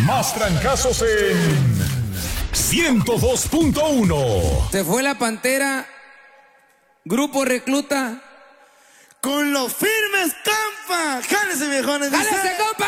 Más trancazos en 102.1. Se fue la Pantera, Grupo Recluta. Con los firmes, compa. Jálese, viejones. ¡Jálese, compa!